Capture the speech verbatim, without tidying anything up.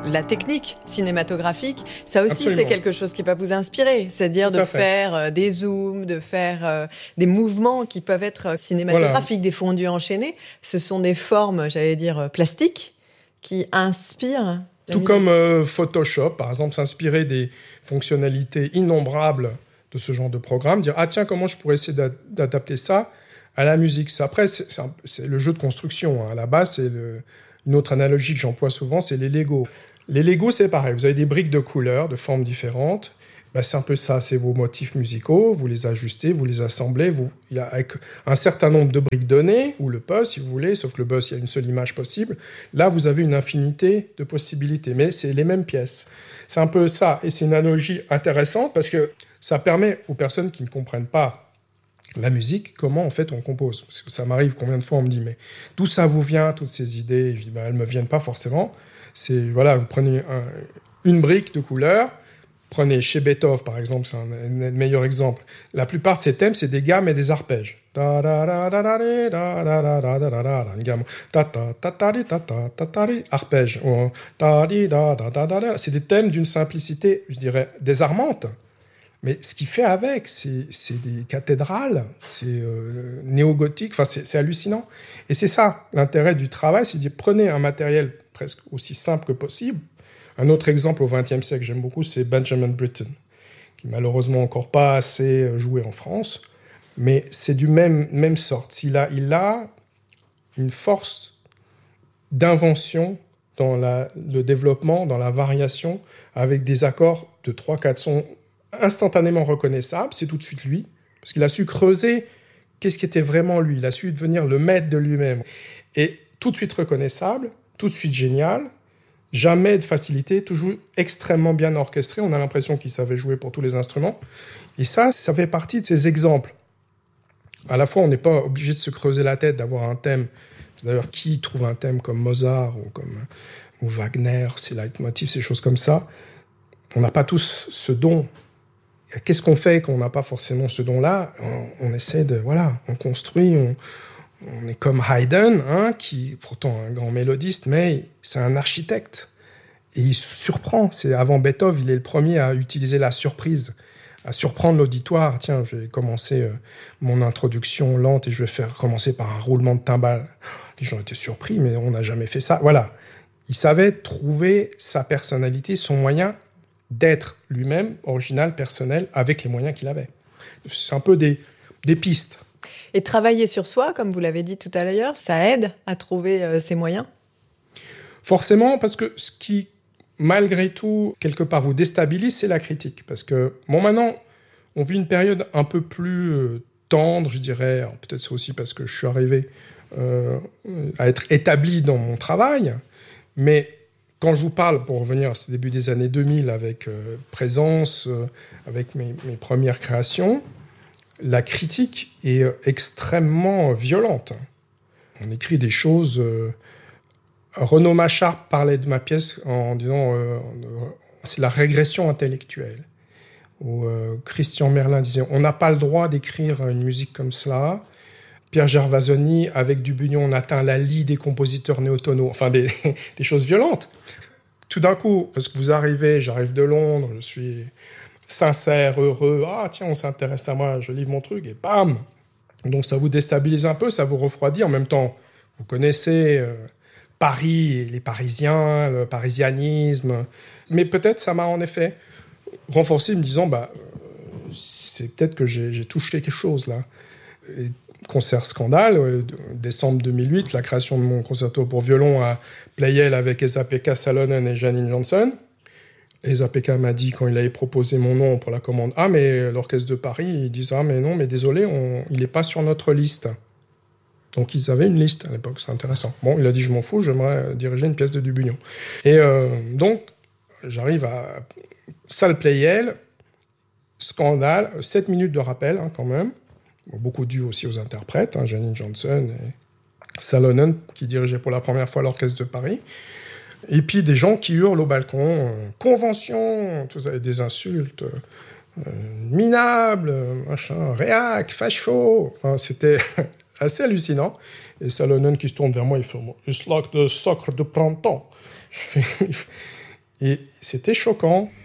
la technique cinématographique, ça aussi Absolument. c'est quelque chose qui peut vous inspirer, c'est-à-dire Tout de à fait. faire euh, des zooms, de faire euh, des mouvements qui peuvent être cinématographiques, voilà. Des fondus enchaînés. Ce sont des formes, j'allais dire, plastiques qui inspirent. Tout musique. Comme euh, Photoshop, par exemple, s'inspirer des fonctionnalités innombrables de ce genre de programme, dire « Ah tiens, comment je pourrais essayer d'adapter ça à la musique ?» Après, c'est, c'est, un, c'est le jeu de construction. Hein. À la base, c'est le, une autre analogie que j'emploie souvent, c'est les Lego. Les Lego, c'est pareil. Vous avez des briques de couleurs, de formes différentes. Ben, c'est un peu ça, c'est vos motifs musicaux. Vous les ajustez, vous les assemblez. Vous, il y a avec un certain nombre de briques données, ou le puzzle, si vous voulez, sauf que le puzzle, il y a une seule image possible. Là, vous avez une infinité de possibilités, mais c'est les mêmes pièces. C'est un peu ça, et c'est une analogie intéressante parce que ça permet aux personnes qui ne comprennent pas la musique, comment en fait on compose. Parce que ça m'arrive combien de fois on me dit mais d'où ça vous vient toutes ces idées? Et je dis ben, elles me viennent pas forcément. C'est voilà, vous prenez un, une brique de couleur, prenez chez Beethoven par exemple, c'est un, un meilleur exemple. La plupart de ces thèmes c'est des gammes et des arpèges. Une gamme, arpège. C'est des thèmes d'une simplicité, je dirais, désarmante. Mais ce qu'il fait avec, c'est, c'est des cathédrales, c'est euh, néo-gothique, enfin c'est, c'est hallucinant. Et c'est ça, l'intérêt du travail, c'est de dire, prenez un matériel presque aussi simple que possible. Un autre exemple au vingtième siècle que j'aime beaucoup, c'est Benjamin Britten, qui malheureusement encore pas assez joué en France, mais c'est du même, même sorte. Il a, il a une force d'invention dans la, le développement, dans la variation, avec des accords de trois quatre sons instantanément reconnaissable, c'est tout de suite lui, parce qu'il a su creuser qu'est-ce qui était vraiment lui, il a su devenir le maître de lui-même, et tout de suite reconnaissable, tout de suite génial, jamais de facilité, toujours extrêmement bien orchestré, on a l'impression qu'il savait jouer pour tous les instruments, et ça, ça fait partie de ces exemples. À la fois, on n'est pas obligé de se creuser la tête, d'avoir un thème, d'ailleurs, qui trouve un thème comme Mozart, ou comme ou Wagner, ses leitmotifs, ces choses comme ça, on n'a pas tous ce don. Qu'est-ce qu'on fait quand on n'a pas forcément ce don-là? on, on essaie de... Voilà, on construit, on, on est comme Haydn, hein, qui pourtant un grand mélodiste, mais c'est un architecte. Et il surprend. C'est, avant Beethoven, il est le premier à utiliser la surprise, à surprendre l'auditoire. Tiens, je vais commencer euh, mon introduction lente et je vais faire commencer par un roulement de timbales. Les gens étaient surpris, mais on n'a jamais fait ça. Voilà. Il savait trouver sa personnalité, son moyen d'être lui-même, original, personnel, avec les moyens qu'il avait. C'est un peu des, des pistes. Et travailler sur soi, comme vous l'avez dit tout à l'heure, ça aide à trouver euh, ses moyens? Forcément, parce que ce qui, malgré tout, quelque part vous déstabilise, c'est la critique. Parce que, bon, maintenant, on vit une période un peu plus euh, tendre, je dirais. Alors, peut-être c'est aussi parce que je suis arrivé euh, à être établi dans mon travail, mais quand je vous parle, pour revenir à ce début des années deux mille, avec euh, Présence, euh, avec mes, mes premières créations, la critique est euh, extrêmement violente. On écrit des choses... Euh, Renaud Machard parlait de ma pièce en disant euh, « c'est la régression intellectuelle ». Ou euh, Christian Merlin disait « on n'a pas le droit d'écrire une musique comme cela ». Pierre Gervasoni, avec Dubugnon, on atteint la lie des compositeurs néotonaux, enfin des, des choses violentes. Tout d'un coup, parce que vous arrivez, j'arrive de Londres, je suis sincère, heureux, ah tiens, on s'intéresse à moi, je livre mon truc, et bam! Donc ça vous déstabilise un peu, ça vous refroidit. En même temps, vous connaissez euh, Paris, et les Parisiens, le parisianisme, mais peut-être ça m'a en effet renforcé, me disant, bah, c'est peut-être que j'ai, j'ai touché quelque chose là. Et, concert Scandale, euh, décembre deux mille huit, la création de mon concerto pour violon à Pleyel avec Esa-Pekka Salonen et Janine Johnson. Esa-Pekka m'a dit, quand il avait proposé mon nom pour la commande, « Ah, mais l'Orchestre de Paris, ils disent, ah, mais non, mais désolé, on, il n'est pas sur notre liste. » Donc, ils avaient une liste à l'époque, c'est intéressant. Bon, il a dit, je m'en fous, j'aimerais diriger une pièce de Dubugnon. Et euh, donc, j'arrive à salle Pleyel, Scandale, sept minutes de rappel, hein, quand même. Beaucoup dû aussi aux interprètes, hein, Janine Johnson et Salonen, qui dirigeait pour la première fois l'Orchestre de Paris. Et puis des gens qui hurlent au balcon, euh, convention, tout ça, des insultes, euh, minables, machin, réac, facho. Enfin, c'était assez hallucinant. Et Salonen qui se tourne vers moi, il fait « It's like the sacre de printemps ». Et c'était choquant